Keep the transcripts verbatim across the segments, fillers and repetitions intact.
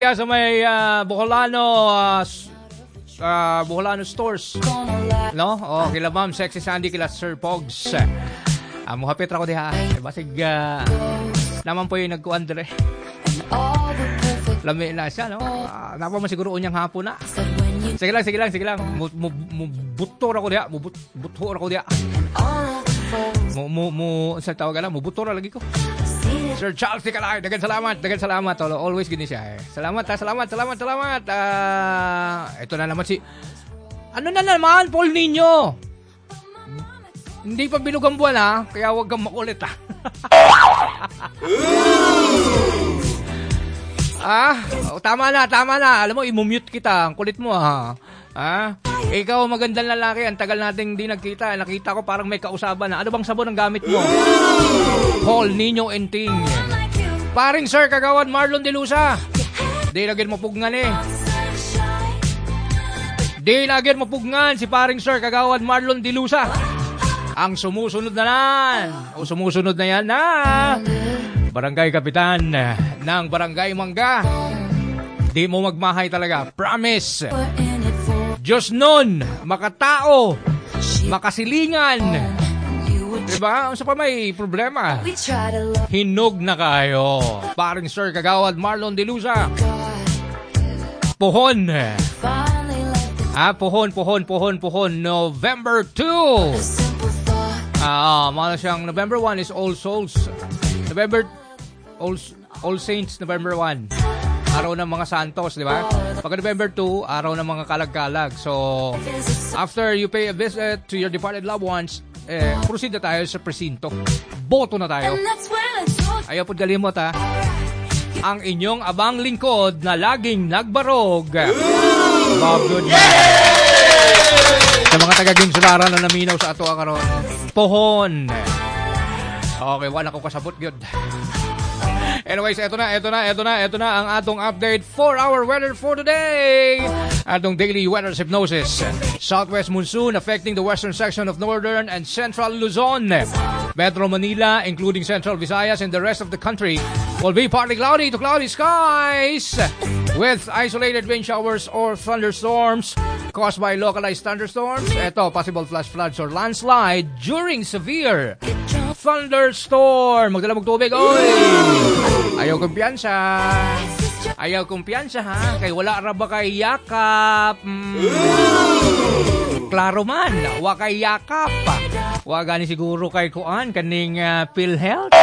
Kaya sa may uh, Bocolano uh, uh, Bocolano stores, no? Oh, kila Ma'am Sexy Sandy, kila Sir Pogs. Ah, uh, muhapit ra ko diha. Eh, basig uh, naman po yung nagkuan dire. Lami na siya, no? Uh, napa mo siguro unyang hapon na. Sige lang, sige lang, sige lang. Mubuto ra ko diha, mubuto ra ko diha. Mo mo mo sa tawag na, mubuto ra lagi ko. Sir Charles Nicolay, dagan salamat, dagan salamat. Always gini siya. Eh. Salamat, ha, salamat, salamat, salamat. Ah, uh, ito na naman si ano na naman, Paul Nino. Hindi pa bilog ang buwan, ha? Kaya wag kang makulit, ha? ah, oh, tama na, tama na. Alam mo, i-mute kita. Ang kulit mo, ha? Ah, ikaw magandang lalaki. Ang tagal nating di nagkita. Nakita ko parang may kausaban na. Ano bang sabon ang gamit mo? Paul Nino Enting. Paring Sir Kagawad Marlon De Lusa. Di lagyan mo pugnan eh. Di lagyan mo pugnan si paring Sir Kagawad Marlon De Lusa. Ang sumusunod na nan. O sumusunod na yan na Barangay Kapitan ng Barangay Mangga. Di mo magmahay talaga. Promise. Diyos nun, makatao, makasilingan. Diba? Sa pa may problema. Hinog na kayo. Paring Sir Kagawad Marlon De Lusa. Pohon. Ah, pohon, pohon, pohon, pohon. November two. Ah, mga siyang November one is All Souls. November, All, All Saints, November one. Araw ng mga santos, di ba? Pagka November two, araw ng mga kalag-kalag. So, after you pay a visit to your departed loved ones, eh, proceed na tayo sa presinto. Boto na tayo. Ayaw po galimot, ha? Ang inyong abang lingkod na laging nagbarog. Bob Goodman. Sa mga taga-Ginsulara na naminaw sa ato karon. Pohon. Okay, wala ko kasabot, good. Anyways, eto na, eto na, eto na, eto na ang atong update for our weather for today. Atong daily weather hypnosis. Southwest monsoon affecting the western section of northern and central Luzon. Metro Manila, including central Visayas and the rest of the country, will be partly cloudy to cloudy skies with isolated rain showers or thunderstorms caused by localized thunderstorms. Eto, possible flash floods or landslide during severe thunderstorm. Magdala mong tubig, oy! Ayaw kumpiyansa. Ayaw kumpiyansa, ha? Kay wala ra ba kay yakap? Mm. Klaro man, wa kay yakap. Wa gani siguro kay kuan kaning uh, PhilHealth.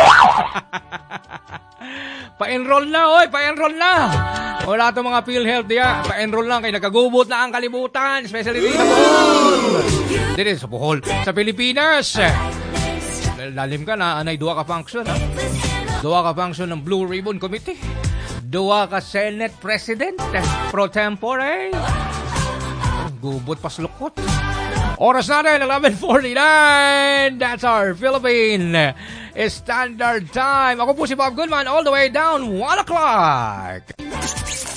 Pa-enroll na, oy, pa-enroll na. Wala to mga PhilHealth diya. Pa-enroll lang kay nagagubot na ang kalibutan, especially dito sa Bohol. Dito sa Bohol, sa Pilipinas. Lalim ka na, anay duwa ka function, ha? Duwa ka function ng Blue Ribbon Committee. Duwa ka Senate President pro tempore. Gubot pas lukot. Oras natin, eleven forty-nine. That's our Philippine Standard Time. Ako po si Bob Goodman, all the way down one o'clock.